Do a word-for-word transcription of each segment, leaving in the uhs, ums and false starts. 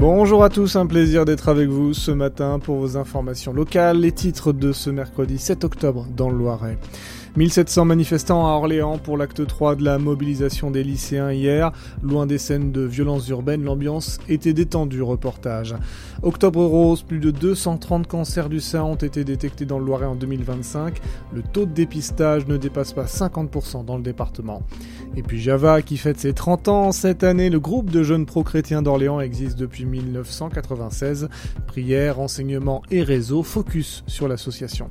Bonjour à tous, un plaisir d'être avec vous ce matin pour vos informations locales. Les titres de ce mercredi sept octobre dans le Loiret. mille sept cents manifestants à Orléans pour l'acte trois de la mobilisation des lycéens hier. Loin des scènes de violences urbaines, l'ambiance était détendue. Reportage. Octobre rose, plus de deux cent trente cancers du sein ont été détectés dans le Loiret en deux mille vingt-cinq. Le taux de dépistage ne dépasse pas cinquante pour cent dans le département. Et puis Java qui fête ses trente ans cette année. Le groupe de jeunes pro-chrétiens d'Orléans existe depuis mille neuf cent quatre-vingt-seize. Prières, enseignements et réseaux, focus sur l'association.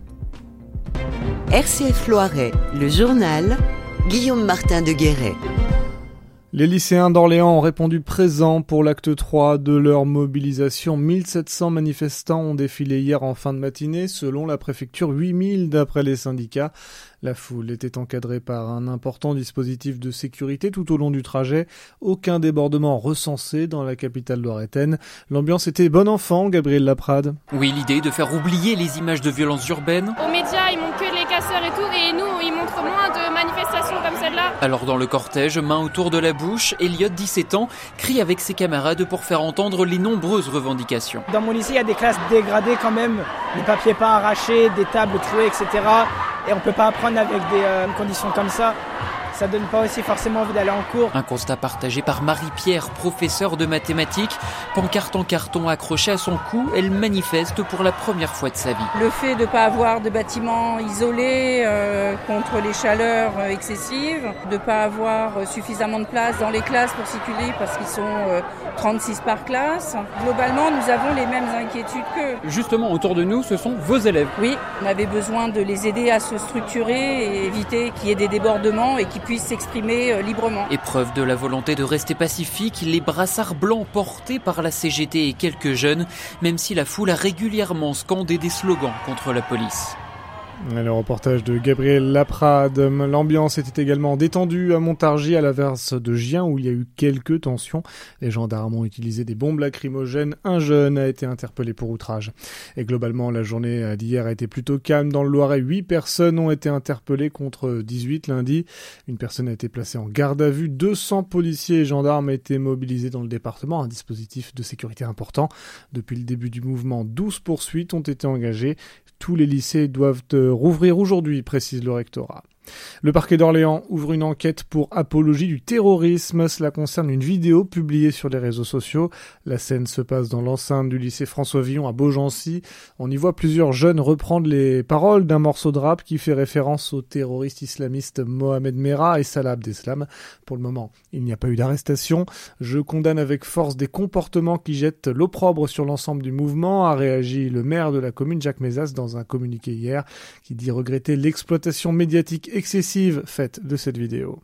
R C F Loiret, le journal, Guillaume Martin de Guéret. Les lycéens d'Orléans ont répondu présent pour l'acte trois de leur mobilisation. mille sept cents manifestants ont défilé hier en fin de matinée, selon la préfecture, huit mille d'après les syndicats. La foule était encadrée par un important dispositif de sécurité tout au long du trajet. Aucun débordement recensé dans la capitale loiretaine. L'ambiance était bon enfant, Gabriel Laprade. Oui, l'idée de faire oublier les images de violences urbaines. Aux médias, ils montrent que les casseurs et tout, et nous, ils montrent moins de manifestations comme celle-là. Alors dans le cortège, main autour de la bouche, Elliot, dix-sept ans, crie avec ses camarades pour faire entendre les nombreuses revendications. Dans mon lycée, il y a des classes dégradées quand même, des papiers pas arrachés, des tables trouées, et cetera. Et on peut pas apprendre avec des euh, conditions comme ça. Ça donne pas aussi forcément envie d'aller en cours. Un constat partagé par Marie-Pierre, professeure de mathématiques. Pancarte en carton accrochée à son cou, elle manifeste pour la première fois de sa vie. Le fait de ne pas avoir de bâtiments isolés euh, contre les chaleurs euh, excessives, de ne pas avoir euh, suffisamment de place dans les classes pour circuler parce qu'ils sont euh, trente-six par classe. Globalement, nous avons les mêmes inquiétudes qu'eux. Justement, autour de nous, ce sont vos élèves. Oui, on avait besoin de les aider à se structurer et éviter qu'il y ait des débordements et qu'ils puissent s'exprimer librement. Épreuve de la volonté de rester pacifique, les brassards blancs portés par la C G T et quelques jeunes, même si la foule a régulièrement scandé des slogans contre la police. Le reportage de Gabriel Laprade. L'ambiance était également détendue à Montargis, à l'averse de Gien, où il y a eu quelques tensions. Les gendarmes ont utilisé des bombes lacrymogènes. Un jeune a été interpellé pour outrage. Et globalement, la journée d'hier a été plutôt calme. Dans le Loiret, huit personnes ont été interpellées contre dix-huit lundi. Une personne a été placée en garde à vue. deux cents policiers et gendarmes étaient mobilisés dans le département. Un dispositif de sécurité important. Depuis le début du mouvement, douze poursuites ont été engagées. Tous les lycées doivent rouvrir aujourd'hui, précise le rectorat. Le parquet d'Orléans ouvre une enquête pour apologie du terrorisme. Cela concerne une vidéo publiée sur les réseaux sociaux. La scène se passe dans l'enceinte du lycée François Villon à Beaugency. On y voit plusieurs jeunes reprendre les paroles d'un morceau de rap qui fait référence aux terroristes islamistes Mohamed Merah et Salah Abdeslam. Pour le moment, il n'y a pas eu d'arrestation. Je condamne avec force des comportements qui jettent l'opprobre sur l'ensemble du mouvement, a réagi le maire de la commune, Jacques Mézas, dans un communiqué hier, qui dit regretter l'exploitation médiatique excessive faite de cette vidéo.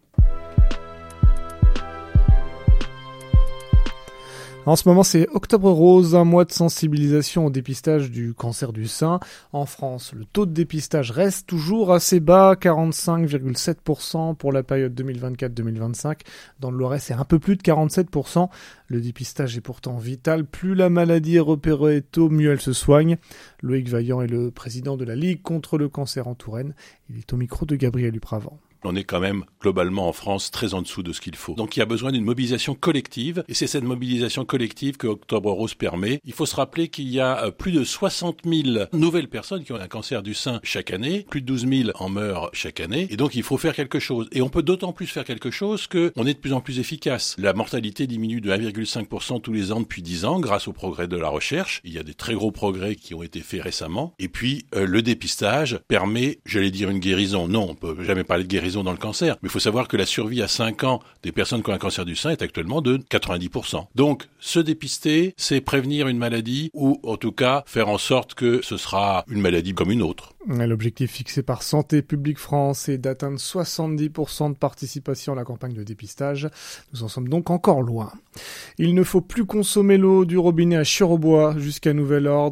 En ce moment, c'est Octobre Rose, un mois de sensibilisation au dépistage du cancer du sein. En France, le taux de dépistage reste toujours assez bas, quarante-cinq virgule sept pour cent pour la période deux mille vingt-quatre deux mille vingt-cinq. Dans le Loiret, c'est un peu plus de quarante-sept pour cent. Le dépistage est pourtant vital. Plus la maladie est repérée tôt, mieux elle se soigne. Loïc Vaillant est le président de la Ligue contre le cancer en Touraine. Il est au micro de Gabriel Upravant. On est quand même globalement en France très en dessous de ce qu'il faut. Donc il y a besoin d'une mobilisation collective et c'est cette mobilisation collective que Octobre Rose permet. Il faut se rappeler qu'il y a plus de soixante mille nouvelles personnes qui ont un cancer du sein chaque année. Plus de douze mille en meurent chaque année et donc il faut faire quelque chose. Et on peut d'autant plus faire quelque chose qu'on est de plus en plus efficace. La mortalité diminue de un virgule cinq pour cent tous les ans depuis dix ans grâce au progrès de la recherche. Il y a des très gros progrès qui ont été faits récemment. Et puis euh, le dépistage permet, j'allais dire une guérison. Non, on peut jamais parler de guérison dans le cancer, mais il faut savoir que la survie à cinq ans des personnes qui ont un cancer du sein est actuellement de quatre-vingt-dix pour cent. Donc, se dépister, c'est prévenir une maladie ou en tout cas faire en sorte que ce sera une maladie comme une autre. L'objectif fixé par Santé publique France est d'atteindre soixante-dix pour cent de participation à la campagne de dépistage. Nous en sommes donc encore loin. Il ne faut plus consommer l'eau du robinet à Chiraubois jusqu'à nouvel ordre.